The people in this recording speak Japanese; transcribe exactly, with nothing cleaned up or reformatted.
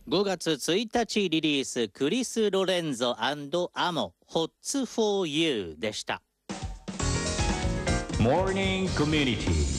ごがつついたちリリース、クリス・ロレンゾ&アモ Hots for You でした。 Morning Community